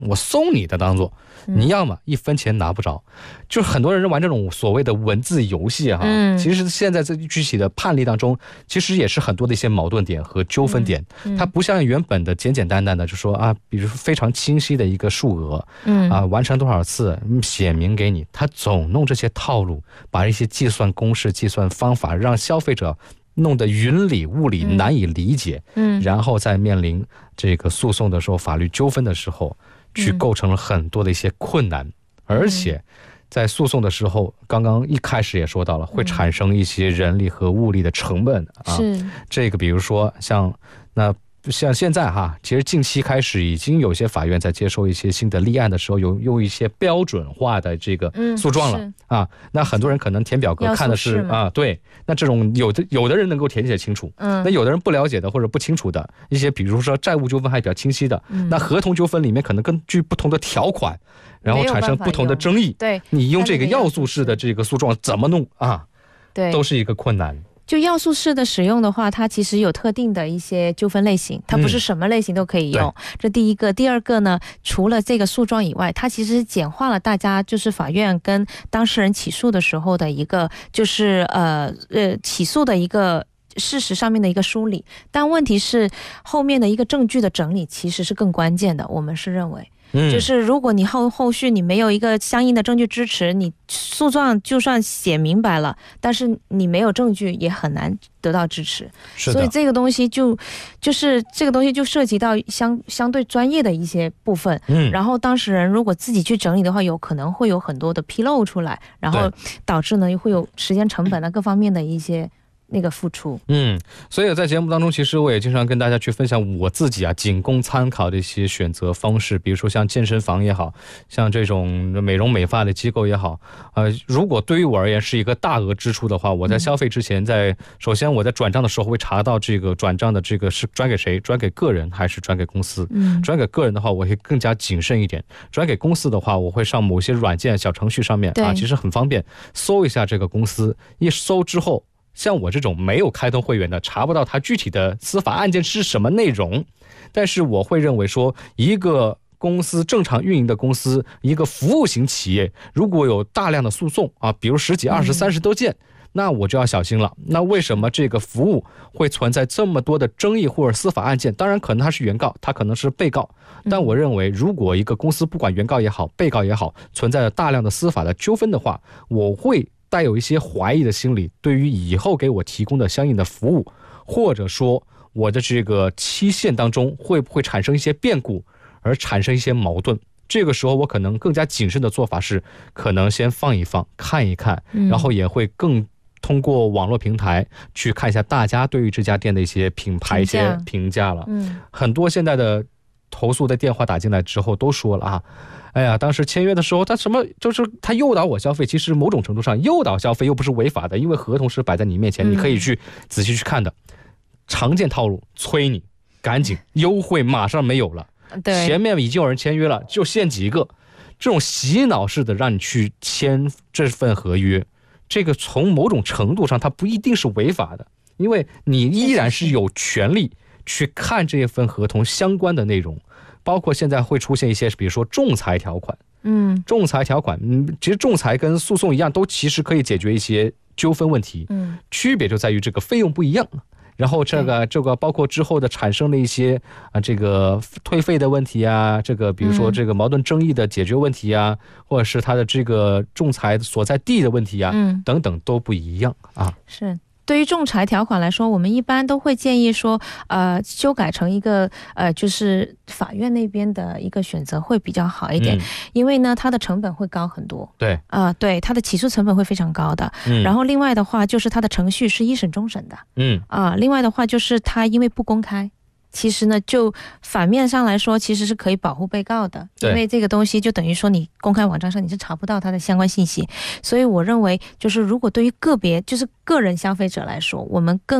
我送你的当做，你要么1分钱拿不着，就是很多人玩这种所谓的文字游戏哈，其实现在在具体的判例当中，其实也是很多的一些矛盾点和纠纷点，它不像原本的简简单单的就说啊，比如非常清晰的一个数额，完成多少次写明给你，它总弄这些套路，把一些计算公式、计算方法让消费者弄得云里雾里难以理解，然后在面临这个诉讼的时候、法律纠纷的时候，去构成了很多的一些困难，而且在诉讼的时候，刚刚一开始也说到了，会产生一些人力和物力的成本啊。这个比如说像现在哈，其实近期开始已经有些法院在接受一些新的立案的时候，有用一些标准化的这个诉状了啊。那很多人可能填表格看的是啊，对，那这种有的人能够填写清楚，那有的人不了解的或者不清楚的一些，比如说债务纠纷还比较清晰的，那合同纠纷里面可能根据不同的条款，然后产生不同的争议， 对， 你用这个要素式的这个诉状怎么弄啊？ 对， 都是一个困难。 就要素式的使用的话，它其实有特定的一些纠纷类型，它不是什么类型都可以用，这第一个。第二个呢，除了这个诉状以外，它其实简化了大家就是法院跟当事人起诉的时候的一个就是起诉的一个事实上面的一个梳理，但问题是后面的一个证据的整理其实是更关键的，我们是认为就是如果你后续你没有一个相应的证据支持，你诉状就算写明白了，但是你没有证据也很难得到支持。所以这个东西就是这个东西就涉及到相对专业的一些部分，然后当事人如果自己去整理的话，有可能会有很多的纰漏出来，然后导致呢会有时间成本各方面的一些那个付出。 所以在节目当中，其实我也经常跟大家去分享我自己仅供参考的一些选择方式，比如说像健身房也好，像这种美容美发的机构也好，如果对于我而言是一个大额支出的话，我在消费之前，首先我在转账的时候会查到这个转账的这个是转给谁，转给个人还是转给公司。转给个人的话，我会更加谨慎一点；转给公司的话，我会上某些软件、小程序上面其实很方便，搜一下这个公司，一搜之后。像我这种没有开通会员的，查不到它具体的司法案件是什么内容，但是我会认为说，一个公司正常运营的公司，一个服务型企业，如果有大量的诉讼比如10几、20、30多件，那我就要小心了。那为什么这个服务会存在这么多的争议或者司法案件？当然可能他是原告，他可能是被告，但我认为如果一个公司不管原告也好，被告也好，存在了大量的司法的纠纷的话，我会带有一些怀疑的心理，对于以后给我提供的相应的服务，或者说我的这个期限当中会不会产生一些变故，而产生一些矛盾。这个时候我可能更加谨慎的做法是，可能先放一放，看一看，然后也会更通过网络平台去看一下大家对于这家店的一些品牌一些评价了。很多现在的投诉的电话打进来之后都说了哎呀，当时签约的时候他就是他诱导我消费，其实某种程度上诱导消费又不是违法的，因为合同是摆在你面前，你可以去仔细去看的。常见套路，催你赶紧优惠马上没有了，前面已经有人签约了，就限几个，这种洗脑式的让你去签这份合约，这个从某种程度上它不一定是违法的，因为你依然是有权利去看这份合同相关的内容，包括现在会出现一些比如说仲裁条款，仲裁条款其实仲裁跟诉讼一样，都其实可以解决一些纠纷问题，区别就在于这个费用不一样，然后这个包括之后的产生的一些这个退费的问题这个比如说这个矛盾争议的解决问题或者是它的这个仲裁所在地的问题等等都不一样是。对于仲裁条款来说，我们一般都会建议说修改成一个就是法院那边的一个选择会比较好一点，因为呢它的成本会高很多，对，它的起诉成本会非常高的，然后另外的话就是它的程序是一审终审的，另外的话就是它因为不公开，其实呢就反面上来说其实是可以保护被告的，因为这个东西就等于说你公开网站上你是查不到它的相关信息，所以我认为就是如果对于个别就是个人消费者来说，我们更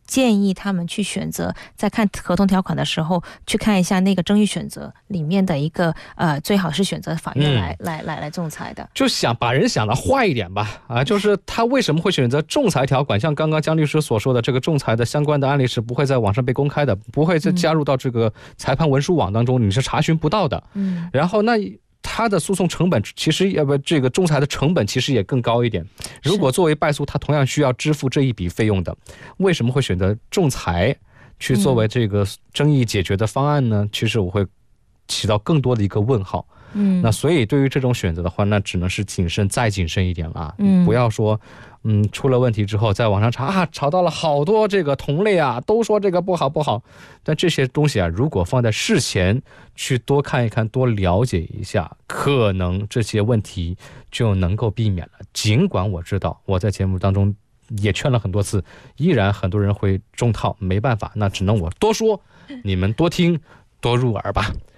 建议他们去选择，在看合同条款的时候，去看一下那个争议选择里面的一个最好是选择法院来仲裁的。 就想把人想的坏一点吧，就是他为什么会选择仲裁条款？像刚刚江律师所说的，这个仲裁的相关的案例是不会在网上被公开的，不会再加入到这个裁判文书网当中，你是查询不到的。然后那他的诉讼成本其实这个仲裁的成本其实也更高一点。如果作为败诉，他同样需要支付这一笔费用的。为什么会选择仲裁去作为这个争议解决的方案呢？其实我会起到更多的一个问号。那所以对于这种选择的话，那只能是谨慎再谨慎一点了。不要说出了问题之后在网上查到了好多这个同类都说这个不好。但这些东西如果放在事前去多看一看，多了解一下，可能这些问题就能够避免了。尽管我知道我在节目当中也劝了很多次，依然很多人会中套，没办法，那只能我多说，你们多听多入耳吧。